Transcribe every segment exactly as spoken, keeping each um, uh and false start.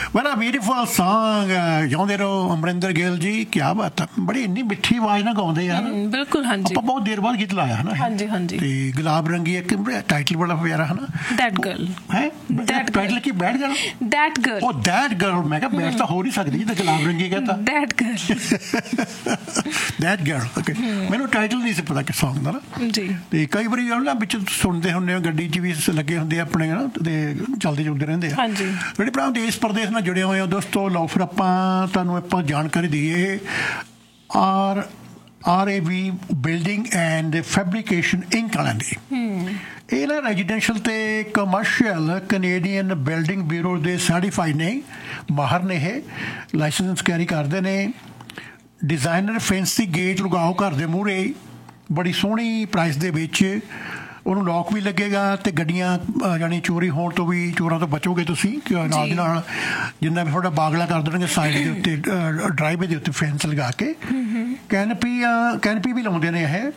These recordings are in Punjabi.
ਬੜਾ ਬਿਊਟੀਫੁਲ ਸੌਂਗ ਗਾਉਂਦੇ ਰਹੋ ਅਮਰਿੰਦਰ ਗਿੱਲ ਜੀ। ਕਿਆ ਬਾਤ ਹੈ, ਬੜੀ ਇੰਨੀ ਮਿੱਠੀ ਆਵਾਜ਼ ਨਾਲ ਗਾਉਂਦੇ ਯਾਰ। ਬਿਲਕੁਲ ਹਾਂਜੀ, ਆਪਾਂ ਬਹੁਤ ਦੇਰ ਬਾਅਦ ਗੀਤ ਲਾਇਆ ਹੈ ਨਾ। ਹਾਂਜੀ ਹਾਂਜੀ। ਤੇ ਗੁਲਾਬ ਰੰਗੀ ਇੱਕ ਟਾਈਟਲ ਬੜਾ ਪਿਆਰਾ ਹੈ ਨਾ, ਦੈਟ ਗਰਲ ਹੈ। Title Ki? Bed girl, that girl. ਉਹ ਦੈਟ ਗਰਲ, ਮੈਂ ਕਿਹਾ ਬੈਡ ਤਾਂ ਹੋ ਨਹੀਂ ਸਕਦੀ ਜਿੱਦਾਂ ਗੁਲਾਬ ਰੰਗੀ ਕਹਿੰਦਾ। That girl, that girl. Okay, ਮੈਨੂੰ ਟਾਈਟਲ ਨਹੀਂ ਸੀ ਪਤਾ ਕਿ ਸੌਂਗ ਦਾ ਨਾ ਜੀ। ਤੇ ਕਈ ਵਾਰੀ ਨਾ ਵਿੱਚ ਸੁਣਦੇ ਹੁੰਦੇ ਹੋ, ਗੱਡੀ 'ਚ ਵੀ ਲੱਗੇ ਹੁੰਦੇ ਆਪਣੇ ਨਾ, ਤੇ ਚੱਲਦੇ ਚੁਲਦੇ ਰਹਿੰਦੇ ਆ ਜਿਹੜੇ ਭਰਾ ਦੇਸ਼ ਪ੍ਰਦੇਸ਼ ਨਾਲ ਜੁੜੇ ਹੋਏ ਹੋ। ਦੋਸਤੋ ਲਓ ਫਿਰ ਆਪਾਂ ਤੁਹਾਨੂੰ ਆਪਾਂ ਜਾਣਕਾਰੀ ਦਈਏ। R R A we building and fabrication ink ਵਾਲਿਆਂ ਦੀ। ਇਹ ਨਾ ਰੈਜ਼ੀਡੈਂਸ਼ੀਅਲ ਤੇ ਕਮਰਸ਼ੀਅਲ ਕੈਨੇਡੀਅਨ ਬਿਲਡਿੰਗ ਬਿਊਰੋ ਦੇ ਸਰਟੀਫਾਈਡ ਨੇ, ਮਾਹਰ ਨੇ, ਇਹ ਲਾਇਸੈਂਸ ਕੈਰੀ ਕਰਦੇ ਨੇ। ਡਿਜ਼ਾਈਨਰ ਫੈਂਸੀ ਗੇਟ ਲਗਾਓ ਘਰ ਦੇ ਮੂਹਰੇ, ਬੜੀ ਸੋਹਣੀ ਪ੍ਰਾਈਸ ਦੇ ਵਿੱਚ। ਉਹਨੂੰ ਲੋਕ ਵੀ ਲੱਗੇਗਾ ਤੇ ਗੱਡੀਆਂ ਜਾਣੀ ਚੋਰੀ ਹੋਣ ਤੋਂ ਵੀ, ਚੋਰਾਂ ਤੋਂ ਬਚੋਗੇ ਤੁਸੀਂ। ਨਾਲ ਦੀ ਨਾਲ ਜਿੰਨਾ ਵੀ ਤੁਹਾਡਾ ਬਾਗਲਾ ਕਰ ਦੇਣਗੇ ਸਾਈਡ ਦੇ ਉੱਤੇ, ਡਰਾਈਵੇ ਦੇ ਉੱਤੇ ਫੈਂਸ ਲਗਾ ਕੇ। ਕੈਨਪੀ ਕੈਨਪੀ ਵੀ ਲਾਉਂਦੇ ਨੇ ਇਹ,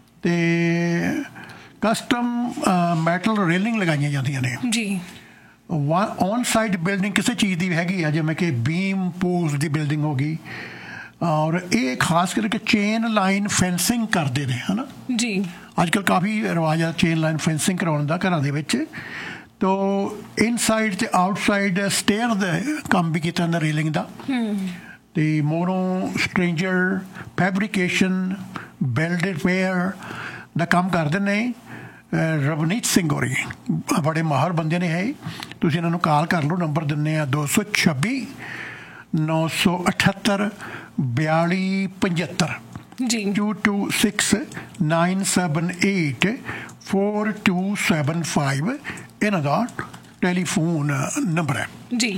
ਤੇ ਕਸਟਮ ਮੈਟਲ ਰੇਲਿੰਗ ਲਗਾਈਆਂ ਜਾਂਦੀਆਂ ਨੇ ਜੀ। ਔਨ ਸਾਈਡ ਬਿਲਡਿੰਗ ਕਿਸੇ ਚੀਜ਼ ਦੀ ਹੈਗੀ ਆ, ਜਿਵੇਂ ਕਿ ਬੀਮ ਪੋਸਟ ਦੀ ਬਿਲਡਿੰਗ ਹੋ ਗਈ। ਔਰ ਇਹ ਖਾਸ ਕਰਕੇ ਚੇਨ ਲਾਈਨ ਫੈਂਸਿੰਗ ਕਰਦੇ ਨੇ ਹੈ ਨਾ ਜੀ। ਅੱਜ ਕੱਲ੍ਹ ਕਾਫੀ ਰਿਵਾਜ ਆ ਚੇਨ ਲਾਈਨ ਫੈਂਸਿੰਗ ਕਰਾਉਣ ਦਾ ਘਰਾਂ ਦੇ ਵਿੱਚ। ਤੋ ਇਨਸਾਈਡ ਤੇ ਆਊਟਸਾਈਡ ਸਟੇਅਰ ਦਾ ਕੰਮ ਵੀ ਕੀਤਾ ਜਾਂਦਾ ਰੇਲਿੰਗ ਦਾ। ਤੇ mono stranger fabrication build repair ਦਾ ਕੰਮ ਕਰਦੇ ਨੇ ਰਵਨੀਤ ਸਿੰਘ ਹੋਰੀ, ਬੜੇ ਮਾਹਰ ਬੰਦੇ ਨੇ ਇਹ। ਤੁਸੀਂ ਇਹਨਾਂ ਨੂੰ ਕਾਲ ਕਰ ਲਓ, ਨੰਬਰ ਦਿੰਦੇ ਆ ਦੋ ਸੌ ਛੱਬੀ ਨੌ ਸੌ ਅਠੱਤਰ ਬਿਆਲੀ ਪਝੱਤਰ ਜੀ। To two six nine seven eight four two seven five ਇਹਨਾਂ ਦਾ ਟੈਲੀਫੋਨ ਨੰਬਰ ਹੈ ਜੀ।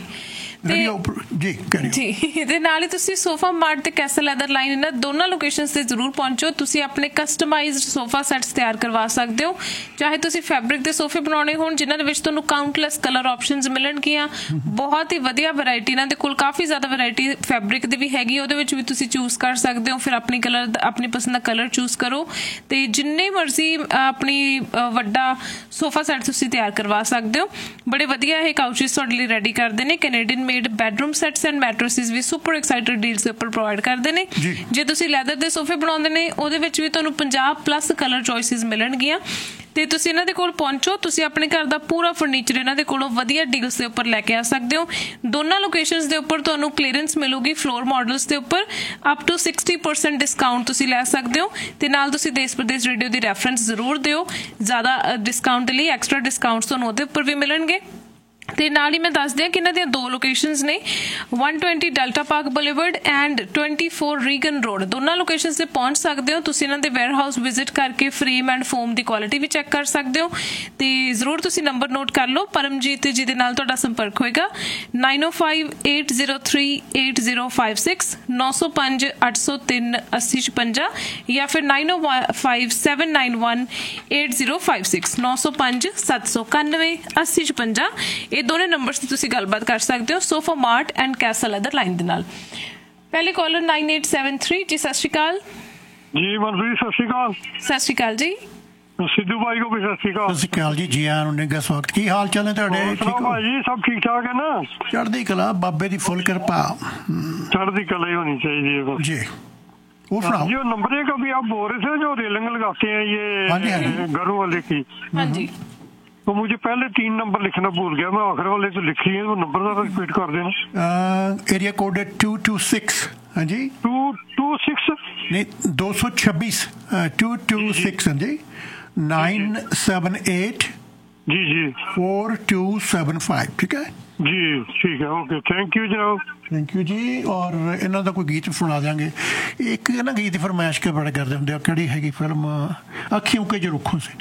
ਜੀ ਜੀ ਦੇ ਨਾਲ ਹੀ ਤੁਸੀਂ ਸੋਫਾ ਮਾਰਟ ਤੇ ਕੈਸਲ ਲੈਦਰ ਲਾਈਨ ਇਹਨਾਂ ਦੋਨਾਂ ਲੋਕੇਸ਼ਨਸ ਤੇ ਜ਼ਰੂਰ ਪਹੁੰਚੋ। ਤੁਸੀਂ ਆਪਣੇ ਕਸਟਮਾਈਜ਼ਡ ਸੋਫਾ ਸੈਟਸ ਤਿਆਰ ਕਰਵਾ ਸਕਦੇ ਹੋ, ਚਾਹੇ ਤੁਸੀਂ ਫੈਬਰਿਕ ਦੇ ਸੋਫੇ ਬਣਾਉਣੇ ਹੋਣ ਜਿਨ੍ਹਾਂ ਦੇ ਵਿੱਚ ਤੁਹਾਨੂੰ ਕਾਊਂਟਲੈਸ ਕਲਰ ਆਪਸ਼ਨਸ ਮਿਲਣਗੀਆਂ। ਬਹੁਤ ਹੀ ਵਧੀਆ ਵੈਰਾਈਟੀ ਇਹਨਾਂ ਦੇ ਕੋਲ, ਕਾਫੀ ਜ਼ਿਆਦਾ ਵੈਰਾਈਟੀ ਫੈਬਰਿਕ ਦੀ ਵੀ ਹੈਗੀ, ਉਹਦੇ ਵਿੱਚ ਵੀ ਤੁਸੀਂ ਚੂਜ਼ ਕਰ ਸਕਦੇ ਹੋ। ਫਿਰ ਆਪਣੀ ਕਲਰ ਆਪਣੀ ਪਸੰਦ ਦਾ ਕਲਰ ਚੂਜ਼ ਕਰੋ ਤੇ ਜਿੰਨੇ ਮਰਜ਼ੀ ਆਪਣੀ ਵੱਡਾ ਸੋਫਾ ਸੈਟ ਤੁਸੀਂ ਤਿਆਰ ਕਰਵਾ ਸਕਦੇ ਹੋ। ਬੜੇ ਵਧੀਆ ਇਹ ਕਾਊਚਿਸ ਤੁਹਾਡੇ ਲਈ ਰੈਡੀ ਕਰਦੇ ਨੇ। Canadian bedroom sets and ਮੈਟਰਸਿਸ we super excited deals ਦੇ ਉੱਪਰ ਪ੍ਰੋਵਾਈਡ ਕਰਦੇ ਨੇ। ਜੇ ਤੁਸੀਂ ਲੈਦਰ ਦੇ ਸੋਫੇ ਬਣਾਉਂਦੇ ਨੇ ਉਹਦੇ ਵਿੱਚ ਵੀ ਤੁਹਾਨੂੰ ਪੰਜਾਹ ਪਲੱਸ ਕਲਰ ਚੋਇਸਿਸ ਮਿਲਣਗੀਆਂ। ਤੇ ਤੁਸੀਂ ਇਹਨਾਂ ਦੇ ਕੋਲ ਪਹੁੰਚੋ, ਤੁਸੀਂ ਆਪਣੇ ਘਰ ਦਾ ਪੂਰਾ ਫਰਨੀਚਰ ਇਹਨਾਂ ਦੇ ਕੋਲੋਂ ਵਧੀਆ ਡੀਲਸ ਦੇ ਉੱਪਰ ਲੈ ਕੇ ਆ ਸਕਦੇ ਹੋ। ਦੋਨਾਂ ਲੋਕੇਸ਼ਨਸ ਦੇ ਉੱਪਰ ਤੁਹਾਨੂੰ ਕਲੀਅਰੈਂਸ ਮਿਲੂਗੀ ਫਲੋਰ ਮਾਡਲਸ ਦੇ ਉੱਪਰ up two sixty percent discount ਤੁਸੀਂ ਲੈ ਸਕਦੇ ਹੋ। ਤੇ ਨਾਲ ਤੁਸੀਂ ਦੇਸ਼ ਪ੍ਰਦੇਸ਼ ਰੇਡੀਓ ਦੀ ਰੈਫਰੈਂਸ ਜ਼ਰੂਰ ਦਿਓ, ਜ਼ਿਆਦਾ ਡਿਸਕਾਊਂਟ ਦੇ ਲਈ ਐਕਸਟਰਾ ਡਿਸਕਾਊਂਟਸ ਤੁਹਾਨੂੰ ਉਹਦੇ ਉੱਪਰ ਵੀ ਮਿਲਣਗੇ। ਤੇ ਨਾਲ ਹੀ ਮੈਂ ਦੱਸਦੀ ਹਾਂ ਕਿ ਇਹਨਾਂ ਦੀਆਂ ਦੋ ਲੋਕੇਸ਼ਨਸ ਨੇ, one twenty delta park boulevard and twenty-four Reagan road. ਦੋਨਾਂ ਲੋਕੇਸ਼ਨਸ ਤੇ ਪਹੁੰਚ ਸਕਦੇ ਹੋ। ਤੁਸੀਂ ਇਹਨਾਂ ਦੇ ਵੇਅਰ ਹਾਊਸ ਵਿਜ਼ਿਟ ਕਰਕੇ frame and form the quality we check ਕਰ ਸਕਦੇ ਹੋ। ਤੇ ਜ਼ਰੂਰ ਤੁਸੀਂ ਨੰਬਰ ਨੋਟ ਕਰ ਲਓ, ਪਰਮਜੀਤ ਜੀ ਦੇ ਨਾਲ ਤੁਹਾਡਾ ਸੰਪਰਕ ਹੋਏਗਾ nine oh five eight zero three eight zero five six ਨੌ ਸੌ ਪੰਜ ਅੱਠ ਸੌ ਤਿੰਨ ਅੱਸੀ ਛਪੰਜਾ ਜਾਂ ਫਿਰ nine oh five seven nine one eight zero five six ਨੌ ਸੌ ਪੰਜ ਸੱਤ ਸੌ ਇਕਾਨਵੇਂ ਅੱਸੀ ਛਪੰਜਾ। ਇਹ ਦੋਨੇ ਨੰਬਰਸ ਤੇ ਤੁਸੀਂ ਗੱਲਬਾਤ ਕਰ ਸਕਦੇ ਹੋ sofa mart and Castell leather line ਦੇ ਨਾਲ। ਪਹਿਲੇ collar nine eight seven three ਜੀ, ਸਤਿ ਸ਼੍ਰੀ ਅਕਾਲ ਜੀ। ਮਨਪ੍ਰੀਤ ਸਤਿ ਸ਼੍ਰੀ ਅਕਾਲ। ਸਤਿ ਸ਼੍ਰੀ ਅਕਾਲ ਜੀ। ਸਿੱਧੂ ਭਾਈ ਕੋ ਵੀ ਸਤਿ ਸ਼੍ਰੀ ਅਕਾਲ। ਸਤਿ ਸ਼੍ਰੀ ਅਕਾਲ ਜੀ, ਜੀ ਆਇਆਂ ਨੂੰ ਨਿੱਘਾ ਸਵਾਗਤ। ਕੀ ਹਾਲ ਚਾਲ ਨੇ ਤੁਹਾਡੇ? ਠੀਕ ਹੋ ਭਾਈ? ਸਭ ਠੀਕ ਠਾਕ ਹੈ ਨਾ? ਚੜ੍ਹਦੀ ਕਲਾ, ਬਾਬੇ ਦੀ ਫੁੱਲ ਕਿਰਪਾ। चढ़ती कला ही होनी चाहिए बस जी। वो सुनाओ। जो नंबर एक अभी आप बोल रहे थे जो रेलिंग लगाते हैं ये घरों वाले की, हाँ जी, तो मुझे पहले तीन नंबर लिखना भूल गया, मैं आखिर वाले तो लिख लिए, वो नंबर जरा रिपीट कर देना। एरिया कोड है टू टू सिक्स। हाँ जी, टू टू सिक्स नहीं दो सौ छब्बीस टू टू सिक्स। हाँ जी, nine seven eight ji ji four to seven five. ठीक है जी, ठीक है, ओके, थैंक यू जनाब। थैंक यू जी। और इन्हों का कोई गीत सुना देंगे। एक ना गीत फरमाइश के बड़े करते होंगे, किहड़ी हैगी फिल्म अखियों के जो रुखों से,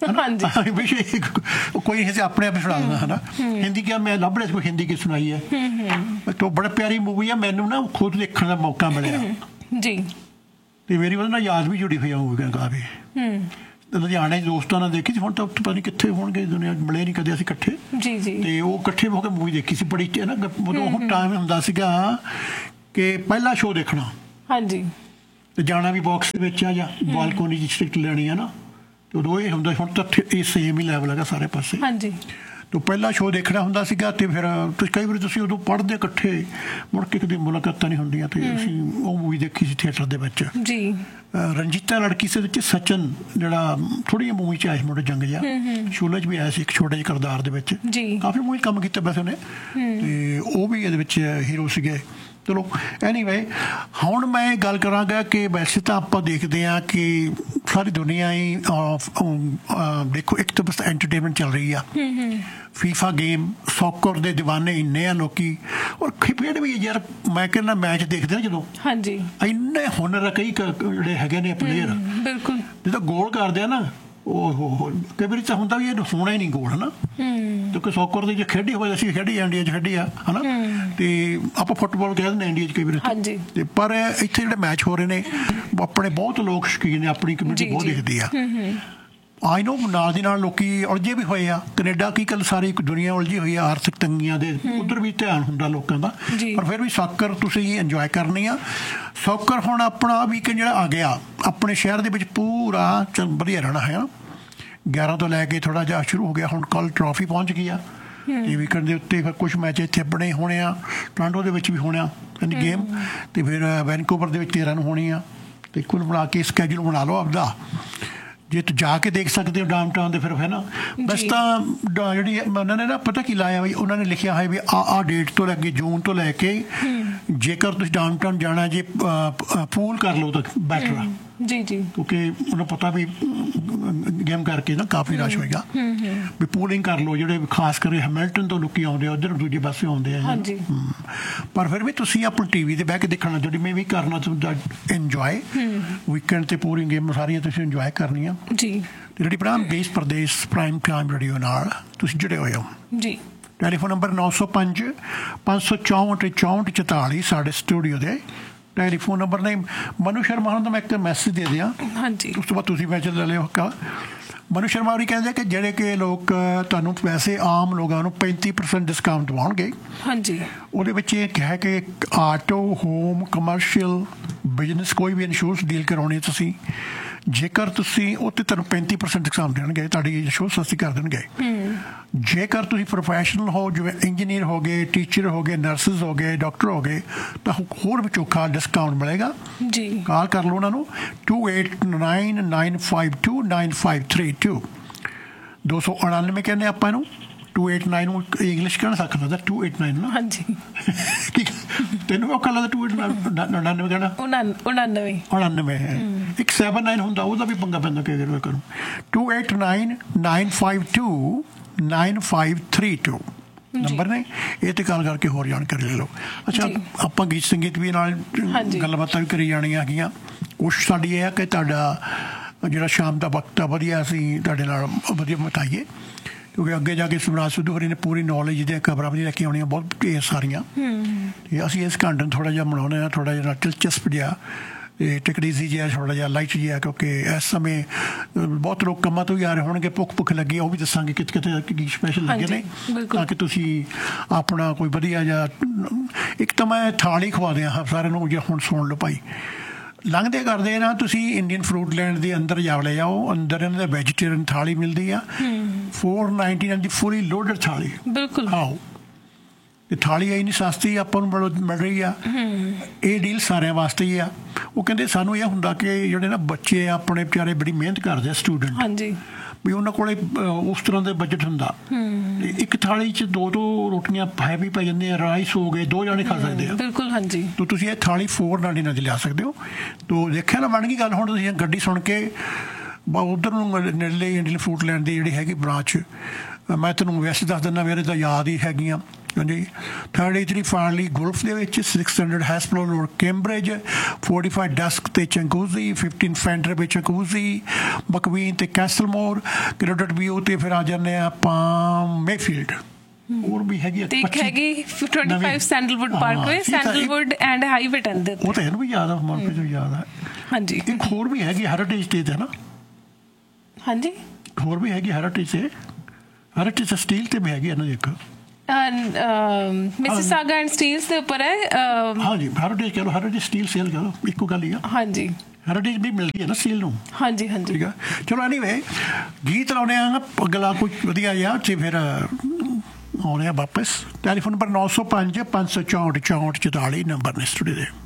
कोई अपने आप सुना देना है ना। हिंदी क्या मैं लभ रहा कोई हिंदी की सुनाई है, तो बड़ी प्यारी मूवी है, मैनू ना खुद देखने का मौका मिले जी, तो मेरी वजह ना याद भी जुड़ी हुई मूवी काफी। लुधियाने दोस्तों ने देखी ਹੁਣ ਤਾਂ ਪਤਾ ਨਹੀਂ ਕਿੱਥੇ ਹੋਣਗੇ, ਦੁਨੀਆ ਮਿਲੇ ਨਹੀਂ ਕਦੇ ਅਸੀਂ ਇਕੱਠੇ ਜੀ ਜੀ, ਤੇ ਉਹ ਇਕੱਠੇ ਹੋ ਕੇ ਮੂਵੀ ਦੇਖੀ ਸੀ। ਬੜੀ ਨਾ ਉਦੋਂ ਉਹ ਟਾਈਮ ਹੁੰਦਾ ਸੀਗਾ ਕਿ ਪਹਿਲਾ ਸ਼ੋਅ ਦੇਖਣਾ, ਹਾਂਜੀ, ਤੇ ਜਾਣਾ ਵੀ ਬਾਕਸ ਦੇ ਵਿੱਚ ਆ ਜਾਂ ਬਾਲਕੋਨੀ ਦੀ ਟਿਕਟ ਲੈਣੀ ਹੈ ਨਾ, ਤੇ ਉਦੋਂ ਇਹ ਹੁੰਦਾ। ਹੁਣ ਤਾਂ ਇਹ ਸੇਮ ਹੀ ਲੈਵਲ ਹੈਗਾ ਸਾਰੇ ਪਾਸੇ, ਹਾਂਜੀ। ਤੋ ਪਹਿਲਾ ਸ਼ੋਅ ਦੇਖਣਾ ਹੁੰਦਾ ਸੀਗਾ ਤੇ ਫਿਰ ਤੁਸੀਂ ਕਈ ਵਾਰੀ ਤੁਸੀਂ ਉਦੋਂ ਪੜ੍ਹਦੇ ਇਕੱਠੇ ਮੁੜ ਕੇ ਕਦੇ ਮੁਲਾਕਾਤਾਂ ਨਹੀਂ ਹੁੰਦੀਆਂ ਤੇ ਅਸੀਂ ਉਹ ਮੂਵੀ ਦੇਖੀ ਸੀ ਥੀਏਟਰ ਦੇ ਵਿੱਚ ਜੀ ਰਣਜੀਤਾ ਲੜਕੀ ਸੇ ਵਿੱਚ ਸਚਨ ਜਿਹੜਾ ਥੋੜੀ ਜਿਹੀ ਮੂਵੀ 'ਚ ਆਇਆ ਸੀ ਮੁੰਡਾ ਜੰਗ ਜਿਹਾ ਸ਼ੋਲੇ 'ਚ ਵੀ ਆਇਆ ਸੀ ਇੱਕ ਛੋਟੇ ਜਿਹੇ ਕਿਰਦਾਰ ਦੇ ਵਿੱਚ ਕਾਫੀ ਮੂਵੀ ਕੰਮ ਕੀਤਾ ਵੈਸੇ ਉਹਨੇ ਤੇ ਉਹ ਵੀ ਇਹਦੇ ਵਿੱਚ ਹੀਰੋ ਸੀਗੇ ਚਲੋ ਐਨੀਵੇ ਹੁਣ ਮੈਂ ਗੱਲ ਕਰਾਂਗਾ ਕਿ ਵੈਸੇ ਤਾਂ ਆਪਾਂ ਦੇਖਦੇ ਹਾਂ ਕਿ ਸਾਰੀ ਦੁਨੀਆ ਹੀ ਦੇਖੋ ਇੱਕ ਤਾਂ ਬਸ ਐਂਟਰਟੇਨਮੈਂਟ ਚੱਲ ਰਹੀ ਆ ਫੀਫਾ ਗੇਮ ਸੌਕਰ ਦੇ ਦੀਵਾਨੇ ਇੰਨੇ ਆ ਲੋਕੀ ਔਰ ਖੇਡ ਵੀ ਯਾਰ ਮੈਂ ਕਹਿੰਦਾ ਮੈਚ ਦੇਖਦੇ ਨਾ ਜਦੋਂ ਹਾਂਜੀ ਇੰਨੇ ਹੁਨਰ ਕਈ ਜਿਹੜੇ ਹੈਗੇ ਨੇ ਪਲੇਅਰ ਬਿਲਕੁਲ ਜਦੋਂ ਗੋਲ ਕਰਦੇ ਆ ਨਾ ਉਹ ਹੋ ਕਈ ਵਾਰੀ ਤਾਂ ਹੁੰਦਾ ਵੀ ਇਹ ਹੋਣਾ ਹੀ ਨਹੀਂ ਗੋਲ ਹੈ ਨਾ ਕਿਉਂਕਿ ਸੌਕਰ ਦੀ ਜੇ ਖੇਡੀ ਹੋਈ ਅਸੀਂ ਖੇਡੀ ਇੰਡੀਆ 'ਚ ਖੇਡੀ ਆ ਹੈ ਨਾ ਤੇ ਆਪਾਂ ਫੁੱਟਬਾਲ ਕਹਿ ਦਿੰਦੇ ਇੰਡੀਆ 'ਚ ਕਈ ਵਾਰੀ ਤੇ ਪਰ ਇੱਥੇ ਜਿਹੜੇ ਮੈਚ ਹੋ ਰਹੇ ਨੇ ਆਪਣੇ ਬਹੁਤ ਲੋਕ ਸ਼ੌਕੀਨ ਨੇ ਆਪਣੀ ਕਮਿਊਨਿਟੀ ਬਹੁਤ ਦੇਖਦੀ ਆ ਆਈ ਨੋ ਨਾਲ ਦੀ ਨਾਲ ਲੋਕੀ ਉਲਝੇ ਵੀ ਹੋਏ ਆ ਕੈਨੇਡਾ ਕੀ ਕੱਲ ਸਾਰੀ ਇੱਕ ਦੁਨੀਆ ਉਲਝੀ ਹੋਈ ਆ ਆਰਥਿਕ ਤੰਗੀਆਂ ਦੇ ਉੱਧਰ ਵੀ ਧਿਆਨ ਹੁੰਦਾ ਲੋਕਾਂ ਦਾ ਪਰ ਫਿਰ ਵੀ ਸੌਕਰ ਤੁਸੀਂ ਇੰਜੋਏ ਕਰਨੀ ਆ ਸੌਕਰ ਹੁਣ ਆਪਣਾ ਵੀਕਐਂਡ ਜਿਹੜਾ ਆ ਗਿਆ ਆਪਣੇ ਸ਼ਹਿਰ ਦੇ ਵਿੱਚ ਪੂਰਾ ਚੱਲ ਵਧੀਆ ਰਹਿਣਾ ਹੈ ਗਿਆਰਾਂ ਤੋਂ ਲੈ ਕੇ ਥੋੜ੍ਹਾ ਜਿਹਾ ਸ਼ੁਰੂ ਹੋ ਗਿਆ ਹੁਣ ਕੱਲ ਟਰੋਫੀ ਪਹੁੰਚ ਗਈ ਆ ਤੇ ਵੀਕਐਂਡ ਦੇ ਉੱਤੇ ਫਿਰ ਕੁਛ ਮੈਚ ਇੱਥੇ ਬਣੇ ਹੋਣੇ ਆ ਟੋਰਾਂਟੋ ਦੇ ਵਿੱਚ ਵੀ ਹੋਣੇ ਆ ਗੇਮ ਤੇ ਫਿਰ ਵੈਨਕੂਵਰ ਦੇ ਵਿੱਚ ਤੇਰਾਂ ਨੂੰ ਹੋਣੀ ਆ ਤੇ ਕੁੱਲ ਬਣਾ ਕੇ ਸਕੈਜੂਲ ਬਣਾ ਲਓ ਆਪਦਾ ਜੇ ਤੂੰ ਜਾ ਕੇ ਦੇਖ ਸਕਦੇ ਹੋ ਡਾਊਨ ਟਾਊਨ ਦੇ ਫਿਰ ਹੈ ਨਾ ਬਸ ਤਾਂ ਜਿਹੜੀ ਉਹਨਾਂ ਨੇ ਨਾ ਪਤਾ ਕੀ ਲਾਇਆ ਬਈ ਉਹਨਾਂ ਨੇ ਲਿਖਿਆ ਹੈ ਵੀ ਆ ਆ ਡੇਟ ਤੋਂ ਲੈ ਕੇ ਜੂਨ ਤੋਂ ਲੈ ਕੇ ਜੇਕਰ ਤੁਸੀਂ ਡਾਊਨ ਟਾਊਨ ਜਾਣਾ ਜੇ ਪੂਲ ਕਰ ਲਓ ਤਾਂ ਬੈਟਰ ਆ ਜੀ ਜੀ ਕਿਉਂਕਿ ਉਹਨੂੰ ਪਤਾ ਵੀ ਗੇਮ ਕਰਕੇ ਨਾ ਕਾਫੀ ਰਸ਼ ਹੋਏਗਾ ਵੀ ਪੂਲਿੰਗ ਕਰ ਲਓ ਜਿਹੜੇ ਖਾਸ ਕਰਕੇ ਹੈਮਿਲਟਨ ਤੋਂ ਲੋਕੀ ਆਉਂਦੇ ਆ ਉੱਧਰ ਦੂਜੇ ਪਾਸੇ ਆਉਂਦੇ ਆ ਪਰ ਫਿਰ ਵੀ ਤੁਸੀਂ ਆਪਣੀ ਟੀ ਵੀ 'ਤੇ ਬਹਿ ਕੇ ਦੇਖਣਾ ਜਿਹੜੀ ਮੈਂ ਵੀ ਕਰਨਾ ਚਾਹੁੰਦਾ ਇੰਜੋਏ ਵੀਕਐਂਡ 'ਤੇ ਪੂਰੀ ਗੇਮ ਸਾਰੀਆਂ ਤੁਸੀਂ ਇੰਜੋਏ ਕਰਨੀਆਂ ਜੀ ਜਿਹੜੀ ਪ੍ਰਾਈਮ ਦੇਸ਼ ਪ੍ਰਦੇਸ਼ ਪ੍ਰਾਈਮ ਟਾਈਮ ਰੇਡੀਓ ਨਾਲ ਤੁਸੀਂ ਜੁੜੇ ਹੋਏ ਹੋ ਜੀ ਟੈਲੀਫੋਨ ਨੰਬਰ ਨੌ ਸੌ ਪੰਜ ਪੰਜ ਸੌ ਚੌਂਹਠ ਚੌਂਹਠ ਚੁਤਾਲੀ ਸਾਡੇ ਸਟੂਡੀਓ ਦੇ ਟੈਲੀਫੋਨ ਨੰਬਰ ਨੇ ਮਨੂ ਸ਼ਰਮਾ ਨੂੰ ਤਾਂ ਮੈਂ ਇੱਕ ਮੈਸੇਜ ਦੇ ਦਿਆਂ ਹਾਂਜੀ ਉਸ ਤੋਂ ਬਾਅਦ ਤੁਸੀਂ ਮੈਸੇਜ ਲੈ ਲਿਓ ਕਾ ਮਨੂ ਸ਼ਰਮਾ ਹੋਰੀ ਕਹਿੰਦੇ ਕਿ ਜਿਹੜੇ ਕਿ ਲੋਕ ਤੁਹਾਨੂੰ ਵੈਸੇ ਆਮ ਲੋਕਾਂ ਨੂੰ ਪੈਂਤੀ ਪਰਸੈਂਟ ਡਿਸਕਾਊਂਟ ਦਵਾਉਣਗੇ ਹਾਂਜੀ ਉਹਦੇ ਵਿੱਚ ਇਹ ਹੈ ਕਿ ਆਟੋ ਹੋਮ ਕਮਰਸ਼ੀਅਲ ਬਿਜ਼ਨਸ ਕੋਈ ਵੀ ਇੰਸ਼ੋਰੈਂਸ ਡੀਲ ਕਰਾਉਣੀ ਤੁਸੀਂ ਜੇਕਰ ਤੁਸੀਂ ਉੱਥੇ ਤੁਹਾਨੂੰ ਪੈਂਤੀ ਪਰਸੈਂਟ ਡਿਸਕਾਊਂਟ ਦੇਣਗੇ ਤੁਹਾਡੀ ਇੰਸ਼ੋਰੈਂਸ ਸਸਤੀ ਕਰ ਦੇਣਗੇ ਜੇਕਰ ਤੁਸੀਂ ਪ੍ਰੋਫੈਸ਼ਨਲ ਹੋ ਜਿਵੇਂ ਇੰਜੀਨੀਅਰ ਹੋ ਗਏ ਟੀਚਰ ਹੋ ਗਏ ਨਰਸਿਸ ਹੋ ਗਏ ਡਾਕਟਰ ਹੋ ਗਏ ਤਾਂ ਹੋਰ ਵੀ ਚੋਖਾ ਡਿਸਕਾਊਂਟ ਮਿਲੇਗਾ ਜੀ ਕਾਲ ਕਰ ਲਓ ਉਹਨਾਂ ਨੂੰ to eight nine nine five to nine five three two ਦੋ ਸੌ ਉਣਾਨਵੇਂ ਕਹਿੰਦੇ ਆਪਾਂ ਇਹਨੂੰ ਟੂ ਏਟ ਨਾਈਨ ਨੂੰ ਇੰਗਲਿਸ਼ ਕਹਿਣਾ ਸਕਦਾ ਦਾ ਟੂ ਏਟ ਨਾਈਨ ਨਾ ਹਾਂਜੀ ਤੈਨੂੰ ਔਖਾ ਲੱਗਦਾ ਟੂ ਏਟ ਉਣਾਨਵੇਂ ਕਹਿਣਾ ਉਣਾਨਵੇਂ ਉਣਾਨਵੇਂ ਹੈ ਇੱਕ ਸੈਵਨ ਨਾਈਨ ਹੁੰਦਾ ਉਹਦਾ ਵੀ ਪੰਗਾ ਪੈਂਦਾ ਕਈ ਵਾਰ ਕਰੂੰ to eight nine nine five to nine five three two number ਨੇ ਇਹ ਤੇ ਗੱਲ ਕਰਕੇ ਹੋਰ ਜਾਣਕਾਰੀ ਲੈ ਲਓ ਅੱਛਾ ਆਪਾਂ ਗੀਤ ਸੰਗੀਤ ਵੀ ਨਾਲ ਗੱਲਬਾਤਾਂ ਵੀ ਕਰੀ ਜਾਣੀਆਂ ਹੈਗੀਆਂ ਕੋਸ਼ਿਸ਼ ਸਾਡੀ ਇਹ ਹੈ ਕਿ ਤੁਹਾਡਾ ਜਿਹੜਾ ਸ਼ਾਮ ਦਾ ਵਕਤ ਆ ਵਧੀਆ ਅਸੀਂ ਤੁਹਾਡੇ ਨਾਲ ਵਧੀਆ ਬਿਤਾਈਏ ਕਿਉਂਕਿ ਅੱਗੇ ਜਾ ਕੇ ਸਿਮਰਾਜ ਸਿੱਧੂ ਹੋਰੀ ਨੇ ਪੂਰੀ ਨੌਲੇਜ ਦੀਆਂ ਖਬਰਾਂ ਵੀ ਲੈ ਕੇ ਆਉਣੀਆਂ ਬਹੁਤ ਢੇਰ ਸਾਰੀਆਂ ਤੇ ਅਸੀਂ ਇਸ ਘੰਟੇ ਨੂੰ ਥੋੜ੍ਹਾ ਜਿਹਾ ਬਣਾਉਂਦੇ ਹਾਂ ਥੋੜ੍ਹਾ ਜਿਹਾ ਦਿਲਚਸਪ ਜਿਹਾ ਤੇ ਟੈਕਨੀਜ਼ੀ ਜਿਹਾ ਥੋੜ੍ਹਾ ਜਿਹਾ ਲਾਈਟ ਜਿਹਾ ਕਿਉਂਕਿ ਇਸ ਸਮੇਂ ਬਹੁਤ ਲੋਕ ਕੰਮਾਂ ਤੋਂ ਵੀ ਆ ਰਹੇ ਹੋਣਗੇ ਭੁੱਖ ਭੁੱਖ ਲੱਗੀ ਉਹ ਵੀ ਦੱਸਾਂਗੇ ਕਿਤੇ ਕਿਤੇ ਕੀ ਸਪੈਸ਼ਲ ਲੱਗੇ ਨੇ ਤਾਂ ਕਿ ਤੁਸੀਂ ਆਪਣਾ ਕੋਈ ਵਧੀਆ ਜਿਹਾ ਇੱਕ ਤਾਂ ਮੈਂ ਥਾਲੀ ਖਵਾ ਦਿਆਂ ਸਾਰਿਆਂ ਨੂੰ ਜੇ ਹੁਣ ਸੁਣ ਲਓ ਭਾਈ ਲੰਘਦੇ ਕਰਦੇ ਨਾ ਤੁਸੀਂ ਇੰਡੀਅਨ ਫਰੂਟ ਲੈਂਡ ਦੇ ਅੰਦਰ ਜਾਵਲੇ ਜਾਓ ਅੰਦਰ ਇਹਨਾਂ ਦਾ ਵੈਜੀਟੇਰੀਅਨ ਥਾਲੀ ਮਿਲਦੀ ਆ ਫੋਰ ਨਾਈਨਟੀ ਨਾਈਨ ਦੀ ਫੁੱਲੀ ਲੋਡਡ ਥਾਲੀ ਬਿਲਕੁਲ ਆਓ ਤੇ ਥਾਲੀ ਇੰਨੀ ਸਸਤੀ ਆਪਾਂ ਨੂੰ ਮਿਲ ਰਹੀ ਆ ਇਹ ਡੀਲ ਸਾਰਿਆਂ ਵਾਸਤੇ ਹੀ ਆ ਉਹ ਕਹਿੰਦੇ ਸਾਨੂੰ ਇਹ ਹੁੰਦਾ ਕਿ ਜਿਹੜੇ ਨਾ ਬੱਚੇ ਆਪਣੇ ਵਿਚਾਰੇ ਬੜੀ ਮਿਹਨਤ ਕਰਦੇ ਆ ਸਟੂਡੈਂਟ ਹਾਂਜੀ ਵੀ ਉਹਨਾਂ ਕੋਲੇ ਉਸ ਤਰ੍ਹਾਂ ਦੇ ਬਜਟ ਹੁੰਦਾ ਇੱਕ ਥਾਲੀ 'ਚ ਦੋ ਦੋ ਰੋਟੀਆਂ ਹੈਵੀ ਪੈ ਜਾਂਦੀਆਂ ਰਾਈਸ ਹੋ ਗਏ ਦੋ ਜਾਣੇ ਖਾ ਸਕਦੇ ਆ ਬਿਲਕੁਲ ਹਾਂਜੀ ਤਾਂ ਤੁਸੀਂ ਇਹ ਥਾਲੀ ਫੋਰ ਨਾਈਨਟੀ ਨਾਈਨ 'ਚ ਲਿਆ ਸਕਦੇ ਹੋ ਤਾਂ ਦੇਖਿਆ ਨਾ ਬਣ ਗਈ ਗੱਲ ਹੁਣ ਤੁਸੀਂ ਗੱਡੀ ਸੁਣ ਕੇ ਉੱਧਰ ਨੂੰ ਨੇੜੇ ਇੰਡੀਅਨ ਫਰੂਟ ਲੈਂਡ ਦੀ ਜਿਹੜੀ ਹੈਗੀ ਬ੍ਰਾਂਚ ਮੈਂ ਤੈਨੂੰ ਵੈਸੇ ਦੱਸ ਦਿੰਦਾ ਮੇਰੇ ਤਾਂ ਯਾਦ ਹੀ ਹੈਗੀਆਂ ਹਾਂਜੀ ਥਰਟੀ ਥਰੀ ਫਾਰਲੀ ਗੁਲਫ ਦੇ ਵਿੱਚ six hundred ਹੈਸਪਲੋ road Cambridge forty five ਡਸਕ ਤੇ ਚੰਕੂਜ਼ੀ ਫਿਫਟੀਨ ਫੈਂਟਰ ਵਿੱਚ ਚੰਕੂਜ਼ੀ ਬਕਵੀਨ ਤੇ ਕੈਸਲਮੋਰ ਕ੍ਰੈਡਿਟ ਵਿਊ ਤੇ ਫਿਰ ਆ ਜਾਂਦੇ ਆਪਾਂ ਮੇਫੀਲਡ ਹੋਰ ਵੀ ਹੈਗੀ ਇੱਕ ਹੈਗੀ twenty five sandalwood Parkway sandalwood and highway ten ਦੇ ਉਹ ਤਾਂ ਇਹਨੂੰ ਵੀ ਯਾਦ ਆ ਮਨਪ੍ਰੀਤ ਨੂੰ ਯਾਦ ਆ ਹਾਂਜੀ ਇੱਕ ਹੋਰ ਵੀ ਹੈਗੀ ਹੈਰੀਟੇਜ ਤੇ ਹੈ ਨਾ ਹਾਂਜੀ ਹੋਰ ਵੀ ਹੈਗੀ ਹੈਰੀਟੇਜ ਤੇ ਹੈਰੀਟੇਜ ਸਟੀਲ ਤੇ ਵੀ ਹੈਗੀ ਇਹਨਾਂ ਦੀ ਇੱਕ ਮਿਸਿਸਾਗਾ ਐਂਡ ਸਟੀਲਸ ਦੇ ਉੱਪਰ ਹੈ ਹਾਂਜੀ ਹੈਰੀਟੇਜ ਕਹਿ ਲਓ ਹੈਰੀਟੇਜ ਸਟੀਲ ਸੇਲ ਕਹਿ ਲਓ ਇੱਕੋ ਗੱਲ ਹੀ ਆ ਹਾਂਜੀ ਹੈਰੀਟੇਜ ਵੀ ਮਿਲਦੀ ਹੈ ਨਾ ਸਟੀਲ ਨੂੰ ਹਾਂਜੀ ਹਾਂਜੀ ਠੀਕ ਆ ਚਲੋ ਐਨੀਵੇ ਗੀਤ ਲਾਉਂਦੇ ਆ ਅਗਲਾ ਕੁਝ ਵਧੀਆ ਜਿਹਾ ਤੇ ਫਿਰ ਆਉਣੇ ਆ ਵਾਪਸ। ਟੈਲੀਫੋਨ ਨੰਬਰ ਨੌ ਸੌ ਪੰਜ ਪੰਜ ਸੌ ਚੌਂਹਠ ਚੌਂਹਠ ਚੁਤਾਲੀ ਨੰਬਰ ਨੇ ਸਟੂਡੀਓ ਦੇ।